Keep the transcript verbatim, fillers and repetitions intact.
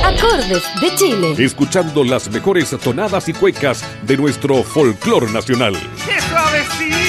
Acordes de Chile. Escuchando las mejores tonadas y cuecas de nuestro folclor nacional. ¡Qué suavecito!